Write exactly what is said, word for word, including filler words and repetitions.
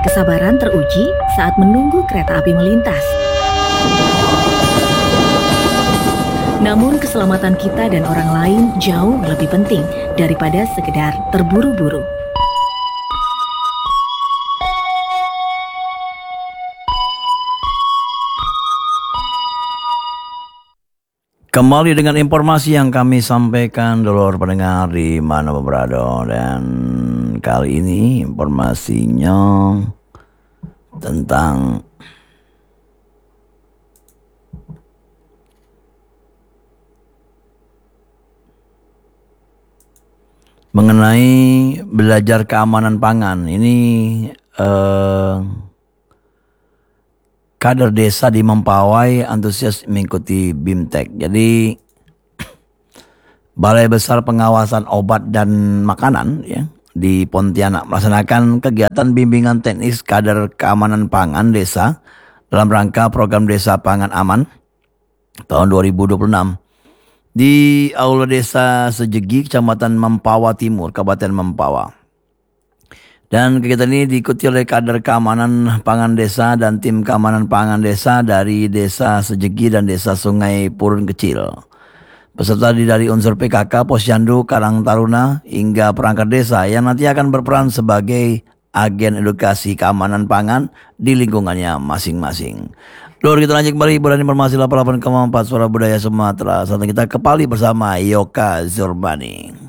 Kesabaran teruji saat menunggu kereta api melintas. Namun keselamatan kita dan orang lain jauh lebih penting daripada sekedar terburu-buru. Kembali dengan informasi yang kami sampaikan dulur pendengar di mana berada, dan kali ini informasinya tentang mengenai belajar keamanan pangan. Ini eh, kader desa di Mempawai antusias mengikuti BIMTEK. Jadi Balai Besar Pengawasan Obat dan Makanan ya di Pontianak melaksanakan kegiatan bimbingan teknis kader keamanan pangan desa dalam rangka program Desa Pangan Aman tahun dua ribu dua puluh enam di Aula Desa Sejegi, Kecamatan Mempawah Timur, Kabupaten Mempawah. Dan kegiatan ini diikuti oleh kader keamanan pangan desa dan tim keamanan pangan desa dari Desa Sejegi dan Desa Sungai Purun Kecil. Peserta dari unsur P K K, Posyandu, Karang Taruna, hingga perangkat desa yang nanti akan berperan sebagai agen edukasi keamanan pangan di lingkungannya masing-masing. Lalu kita lanjut kembali hiburan informasi delapan puluh delapan koma empat Suara Budaya Sumatera. Saat kita kembali bersama Yoka Zurbani.